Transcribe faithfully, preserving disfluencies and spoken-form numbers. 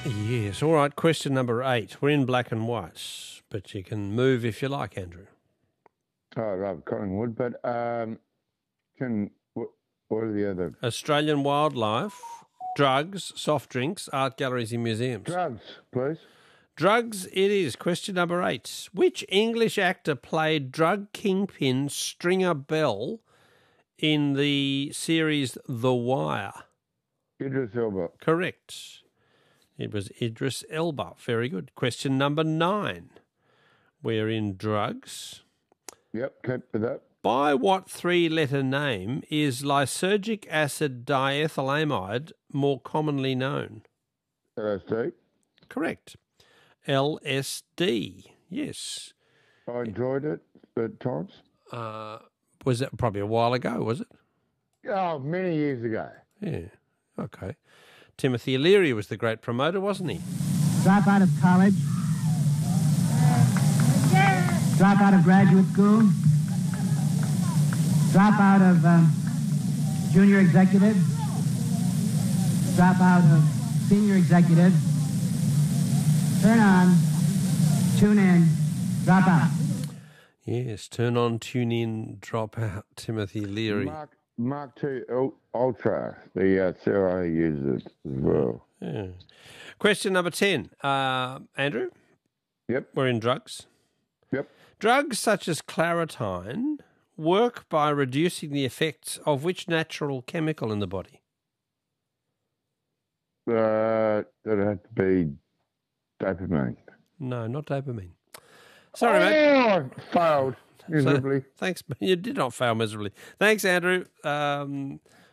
Yes. All right. Question number eight. We're in black and white, but you can move if you like, Andrew. Oh, I love Collingwood, but um, can what, what are the other? Australian wildlife, drugs, soft drinks, art galleries and museums. Drugs, please. Drugs it is. Question number eight. Which English actor played drug kingpin Stringer Bell in the series The Wire? Idris Elba. Correct. It was Idris Elba. Very good. Question number nine. We're in drugs. Yep, keep with that. By what three-letter name is lysergic acid diethylamide more commonly known? L S D. Correct. L S D. Yes. I enjoyed it at times. Uh, was that probably a while ago, was it? Oh, many years ago. Yeah. Okay. Timothy Leary was the great promoter, wasn't he? Drop out of college. Drop out of graduate school. Drop out of um, junior executive. Drop out of senior executive. Turn on, tune in, drop out. Yes, turn on, tune in, drop out, Timothy Leary. Mark, Mark two Ultra, the uh, C I A uses it as well. Yeah. Question number ten. Uh, Andrew? Yep. We're in drugs. Yep. Drugs such as Claritine work by reducing the effects of which natural chemical in the body? Uh, that'd have to be dopamine. No, not dopamine. Sorry, mate. Oh, I failed miserably. So, thanks. You did not fail miserably. Thanks, Andrew. Um,